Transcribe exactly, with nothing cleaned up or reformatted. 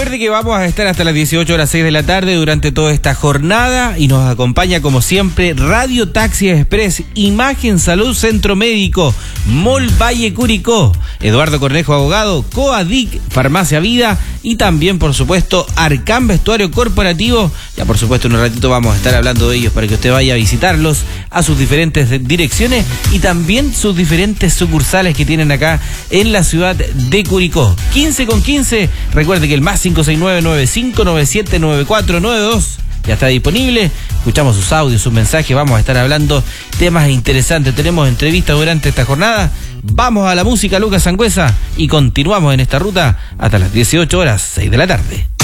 Recuerde que vamos a estar hasta las dieciocho horas seis de la tarde durante toda esta jornada y nos acompaña como siempre Radio Taxi Express, Imagen Salud Centro Médico, Mall Valle Curicó, Eduardo Cornejo Abogado, Coadic, Farmacia Vida y también por supuesto Arcán Vestuario Corporativo. Ya por supuesto en un ratito vamos a estar hablando de ellos para que usted vaya a visitarlos a sus diferentes direcciones y también sus diferentes sucursales que tienen acá en la ciudad de Curicó. quince con quince, recuerde que el más cinco seis nueve, nueve cinco nueve siete, nueve cuatro nueve dos ya está disponible. Escuchamos sus audios, sus mensajes, vamos a estar hablando temas interesantes, tenemos entrevistas durante esta jornada. Vamos a la música, Lucas Sangüesa, y continuamos en esta ruta hasta las dieciocho horas seis de la tarde.